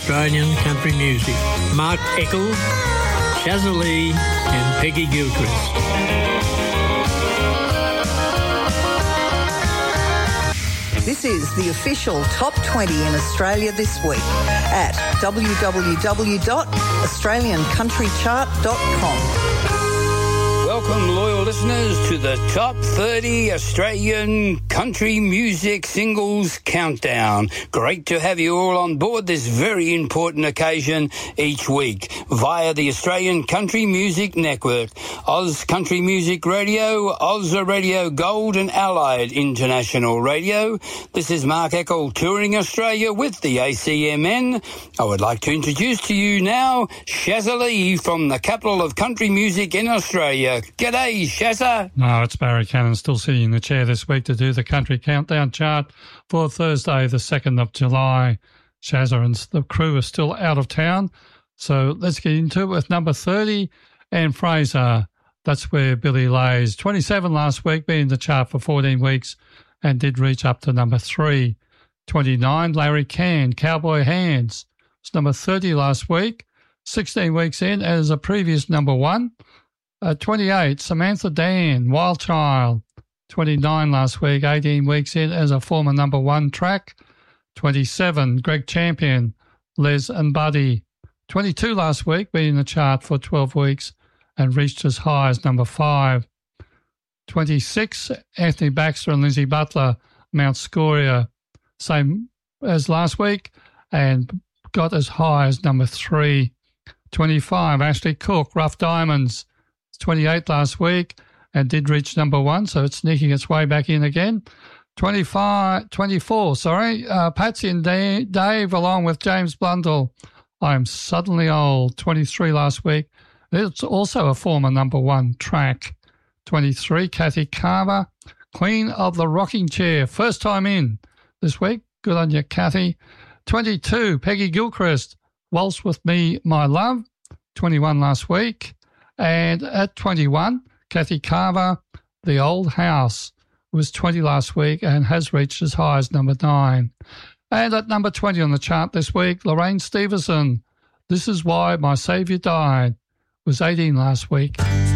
Australian country music. Mark Eccles, Shazza Lee and Peggy Gilchrist. This is the official Top 20 in Australia this week at www.australiancountrychart.com. Welcome, loyal listeners, to the Top 30 Australian Country Music Singles Countdown. Great to have you all on board this very important occasion each week via the Australian Country Music Network, Oz Country Music Radio, Oz Radio Gold and Allied International Radio. This is Mark Eckel touring Australia with the ACMN. I would like to introduce to you now Shazza Lee from the capital of country music in Australia. G'day, Shazza. No, it's Barry Cannon still sitting in the chair this week to do the Country Countdown chart for Thursday, the 2nd of July. Shazza and the crew are still out of town, so let's get into it with number 30, Anne Fraser. That's where Billy lays. 27 last week, been in the chart for 14 weeks and did reach up to number 3. 29, Larry Cann, Cowboy Hands. It's number 30 last week, 16 weeks in as a previous number 1. 28, Samantha Dan, Wild Child. 29 last week, 18 weeks in as a former number 1 track. 27, Greg Champion, Les and Buddy. 22 last week, been in the chart for 12 weeks and reached as high as number 5. 26, Anthony Baxter and Lindsay Butler, Mount Scoria. Same as last week and got as high as number 3. 25, Ashley Cook, Rough Diamonds. 28 last week and did reach number 1, so it's sneaking its way back in again. 24, Patsy and Dave along with James Blundell. I'm Suddenly Old, 23 last week. It's also a former number 1 track. 23, Kathy Carver, Queen of the Rocking Chair, first time in this week. Good on you, Kathy. 22, Peggy Gilchrist, Waltz With Me, My Love, 21 last week. And at 21, Kathy Carver, The Old House, was 20 last week and has reached as high as number 9. And at number 20 on the chart this week, Lorraine Stevenson, This Is Why My Saviour Died, was 18 last week.